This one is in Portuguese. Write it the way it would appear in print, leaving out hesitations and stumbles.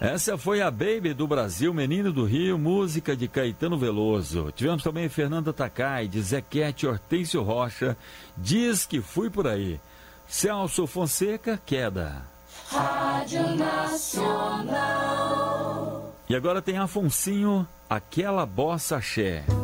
Essa foi a Baby do Brasil, Menino do Rio, música de Caetano Veloso. Tivemos também Fernanda Takai, de Zequete, Hortêncio Rocha, Diz que Fui Por Aí. Celso Fonseca, Queda. Rádio Nacional. E agora tem Afonsinho, Aquela Bossa Axé.